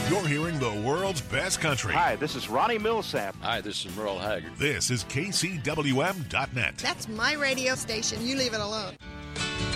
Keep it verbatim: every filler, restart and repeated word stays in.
You're hearing the world's best country. Hi, this is Ronnie Millsap. Hi, this is Merle Haggard. This is K C W M dot net. That's my radio station. You leave it alone.